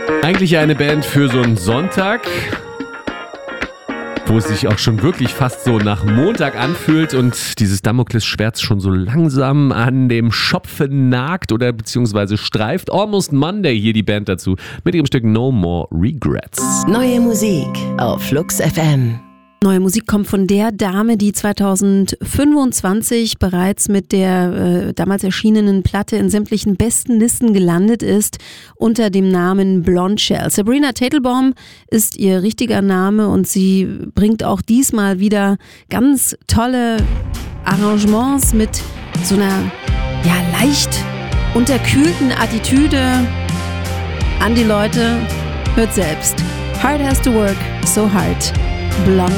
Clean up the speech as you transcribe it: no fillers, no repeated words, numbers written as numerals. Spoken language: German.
Eigentlich eine Band für so einen Sonntag, wo es sich auch schon wirklich fast so nach Montag anfühlt und dieses Damoklesschwert schon so langsam an dem Schopfe nagt oder beziehungsweise streift. Almost Monday, hier die Band dazu, mit ihrem Stück No More Regrets. Neue Musik auf Flux FM. Neue Musik kommt von der Dame, die 2025 bereits mit der damals erschienenen Platte in sämtlichen besten Listen gelandet ist, unter dem Namen Blondshell. Sabrina Teitelbaum ist ihr richtiger Name und sie bringt auch diesmal wieder ganz tolle Arrangements mit so einer leicht unterkühlten Attitüde an die Leute. Hört selbst. Hard has to work, so hard. Blondshell.